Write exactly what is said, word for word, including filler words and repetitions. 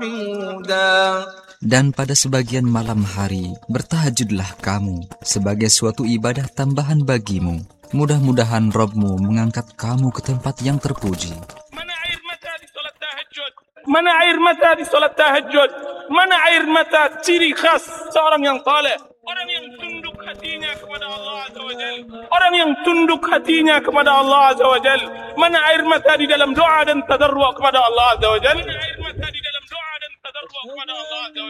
Dan pada sebagian malam hari, bertahajudlah kamu sebagai suatu ibadah tambahan bagimu. Mudah-mudahan Rabbmu mengangkat kamu ke tempat yang terpuji. Mana air mata di salat tahajud? Mana air mata di salat tahajud? Mana air mata ciri khas seorang yang saleh? Orang yang tunduk hatinya kepada Allah Azza wa Jal. Orang yang tunduk hatinya kepada Allah Azza wa Jal. Mana air mata di dalam doa dan tadarru' kepada Allah Azza wa Jal?